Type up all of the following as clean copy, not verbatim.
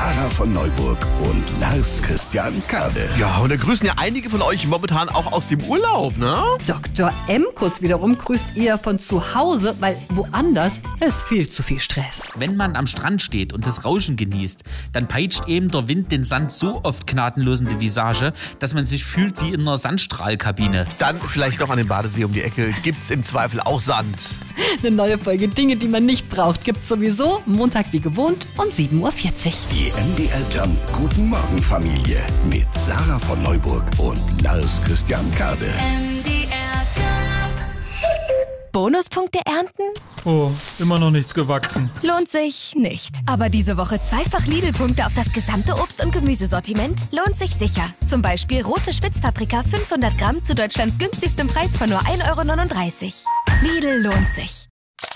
Sarah von Neuburg und Lars Christian Kade. Ja, und da grüßen ja einige von euch momentan auch aus dem Urlaub, ne? Dr. Emkus wiederum grüßt eher von zu Hause, weil woanders ist viel zu viel Stress. Wenn man am Strand steht und das Rauschen genießt, dann peitscht eben der Wind den Sand so oft gnadenlos in die Visage, dass man sich fühlt wie in einer Sandstrahlkabine. Dann vielleicht noch an dem Badesee um die Ecke gibt's im Zweifel auch Sand. Eine neue Folge Dinge, die man nicht braucht, gibt's sowieso Montag wie gewohnt um 7.40 Uhr. Die MDR Jump Guten Morgen Familie mit Sarah von Neuburg und Lars Christian Kade. Bonuspunkte ernten? Oh, immer noch nichts gewachsen. Lohnt sich nicht. Aber diese Woche zweifach Lidl-Punkte auf das gesamte Obst- und Gemüsesortiment lohnt sich sicher. Zum Beispiel rote Spitzpaprika 500 Gramm zu Deutschlands günstigstem Preis von nur 1,39 €. Lidl lohnt sich.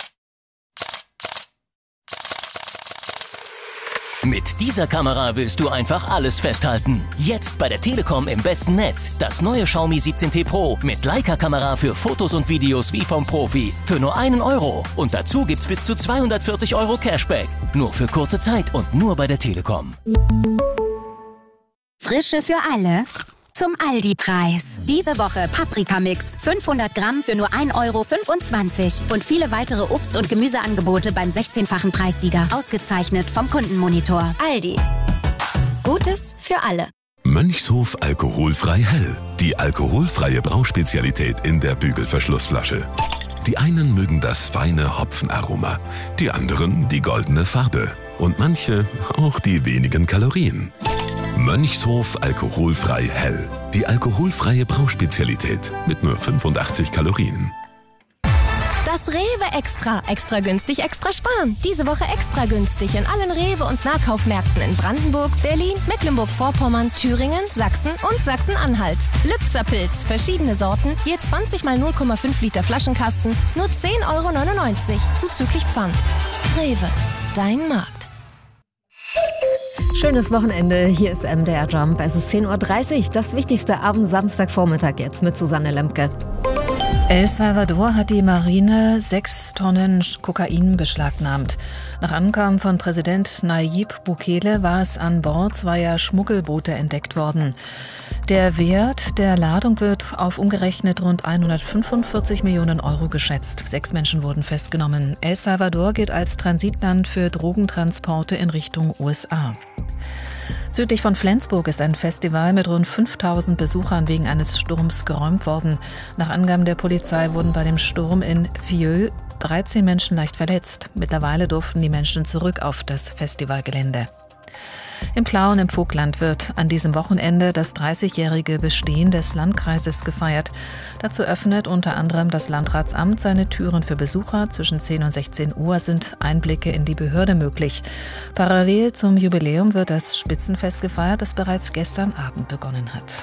Mit dieser Kamera willst du einfach alles festhalten. Jetzt bei der Telekom im besten Netz. Das neue Xiaomi 17T Pro mit Leica-Kamera für Fotos und Videos wie vom Profi. Für nur 1 €. Und dazu gibt's bis zu 240 € Cashback. Nur für kurze Zeit und nur bei der Telekom. Frische für alle zum Aldi-Preis. Diese Woche Paprikamix 500 Gramm für nur 1,25 € und viele weitere Obst- und Gemüseangebote beim 16-fachen Preissieger. Ausgezeichnet vom Kundenmonitor. Aldi. Gutes für alle. Mönchshof alkoholfrei hell. Die alkoholfreie Brauspezialität in der Bügelverschlussflasche. Die einen mögen das feine Hopfenaroma, die anderen die goldene Farbe und manche auch die wenigen Kalorien. Mönchshof alkoholfrei hell. Die alkoholfreie Brauspezialität mit nur 85 Kalorien. Das Rewe Extra. Extra günstig, extra sparen. Diese Woche extra günstig in allen Rewe- und Nahkaufmärkten in Brandenburg, Berlin, Mecklenburg-Vorpommern, Thüringen, Sachsen und Sachsen-Anhalt. Lübzer-Pilz, verschiedene Sorten, je 20 mal 0,5 Liter Flaschenkasten, nur 10,99 € zuzüglich Pfand. Rewe, dein Markt. Schönes Wochenende, hier ist MDR Jump. Es ist 10.30 Uhr, das Wichtigste am Samstagvormittag jetzt mit Susanne Lemke. El Salvador hat die Marine 6 Tonnen Kokain beschlagnahmt. Nach Angaben von Präsident Nayib Bukele war es an Bord zweier Schmuggelboote entdeckt worden. Der Wert der Ladung wird auf umgerechnet rund 145 Millionen € geschätzt. 6 Menschen wurden festgenommen. El Salvador gilt als Transitland für Drogentransporte in Richtung USA. Südlich von Flensburg ist ein Festival mit rund 5000 Besuchern wegen eines Sturms geräumt worden. Nach Angaben der Polizei wurden bei dem Sturm in Vieux 13 Menschen leicht verletzt. Mittlerweile durften die Menschen zurück auf das Festivalgelände. Im Plauen im Vogtland wird an diesem Wochenende das 30-jährige Bestehen des Landkreises gefeiert. Dazu öffnet unter anderem das Landratsamt seine Türen für Besucher. Zwischen 10 und 16 Uhr sind Einblicke in die Behörde möglich. Parallel zum Jubiläum wird das Spitzenfest gefeiert, das bereits gestern Abend begonnen hat.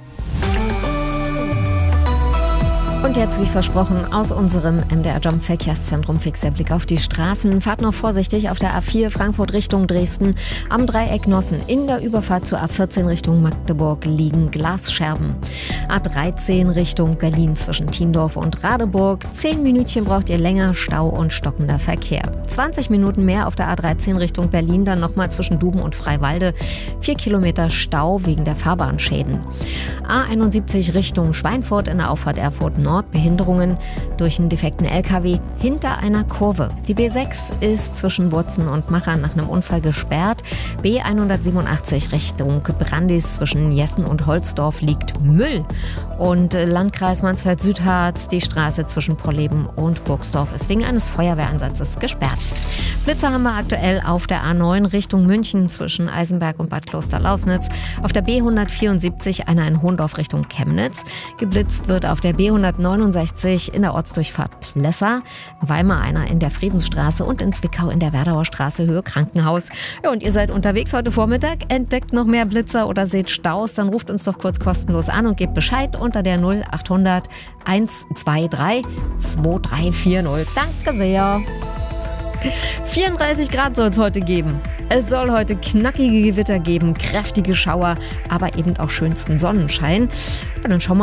Und jetzt, wie versprochen, aus unserem MDR Jump Verkehrszentrum fix der Blick auf die Straßen. Fahrt noch vorsichtig auf der A4 Frankfurt Richtung Dresden. Am Dreieck Nossen in der Überfahrt zur A14 Richtung Magdeburg liegen Glasscherben. A13 Richtung Berlin zwischen Tiendorf und Radeburg. 10 Minütchen braucht ihr länger, Stau und stockender Verkehr. 20 Minuten mehr auf der A13 Richtung Berlin, dann nochmal zwischen Duben und Freiwalde. 4 Kilometer Stau wegen der Fahrbahnschäden. A71 Richtung Schweinfurt in der Auffahrt Erfurt Nord. Behinderungen durch einen defekten LKW hinter einer Kurve. Die B6 ist zwischen Wurzen und Machern nach einem Unfall gesperrt. B187 Richtung Brandis zwischen Jessen und Holzdorf liegt Müll. Und Landkreis Mansfeld-Südharz, die Straße zwischen Porleben und Burgsdorf ist wegen eines Feuerwehreinsatzes gesperrt. Blitzer haben wir aktuell auf der A9 Richtung München zwischen Eisenberg und Bad Kloster-Lausnitz. Auf der B174 einer in Hohendorf Richtung Chemnitz. Geblitzt wird auf der B169 in der Ortsdurchfahrt Plessa. Weimar einer in der Friedensstraße und in Zwickau in der Werdauer Straße Höhe Krankenhaus. Ja, und ihr seid unterwegs heute Vormittag, entdeckt noch mehr Blitzer oder seht Staus, dann ruft uns doch kurz kostenlos an und gebt Bescheid unter der 0800 123 2340. Danke sehr. 34 Grad soll es heute geben. Es soll heute knackige Gewitter geben, kräftige Schauer, aber eben auch schönsten Sonnenschein. Ja, dann schauen wir